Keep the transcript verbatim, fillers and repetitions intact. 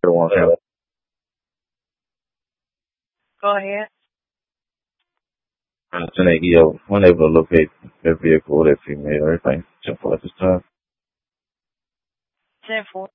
one family. Go ahead. Uh, Tonight, he uh, unable to locate that vehicle or that female or anything. Simple at this time. ten four.